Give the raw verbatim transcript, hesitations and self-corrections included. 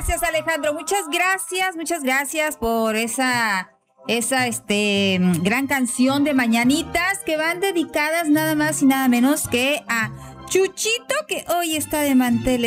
Gracias, Alejandro. Muchas gracias, muchas gracias por esa, esa este, gran canción de mañanitas que van dedicadas nada más y nada menos que a Chuchito, que hoy está de manteles.